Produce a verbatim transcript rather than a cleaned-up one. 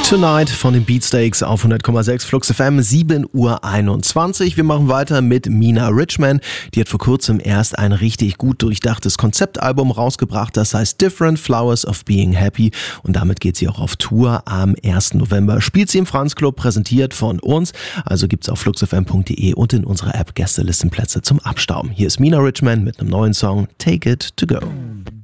Tonight von den Beatsteaks auf hundert Komma sechs Flux F M, sieben Uhr einundzwanzig. Wir machen weiter mit Mina Richman. Die hat vor kurzem erst ein richtig gut durchdachtes Konzeptalbum rausgebracht. Das heißt Different Flowers of Being Happy. Und damit geht sie auch auf Tour am ersten November. Spielt sie im Franz Club, präsentiert von uns. Also gibt's auf fluxfm punkt de und in unserer App Gästelistenplätze zum Abstauben. Hier ist Mina Richman mit einem neuen Song Take It To Go.